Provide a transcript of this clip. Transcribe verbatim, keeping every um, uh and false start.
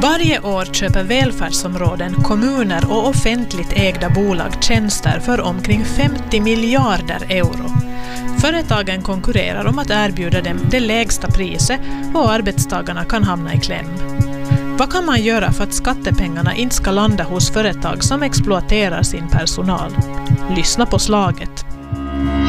Varje år köper välfärdsområden, kommuner och offentligt ägda bolag tjänster för omkring femtio miljarder euro. Företagen konkurrerar om att erbjuda dem det lägsta priset och arbetstagarna kan hamna i kläm. Vad kan man göra för att skattepengarna inte ska landa hos företag som exploaterar sin personal? Lyssna på slaget.